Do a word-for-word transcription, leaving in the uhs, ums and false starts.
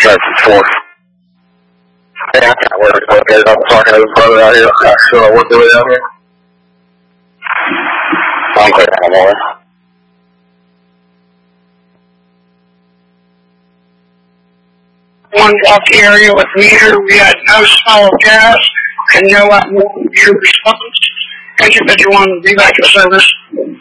That's four. Yeah, I can't work with okay. I'm talking to his brother out here. I'm not sure what they're out here. I'm clear anymore. One off the area with meter. We had no smell of gas and no abnormal meter response. Individual one, be back to service.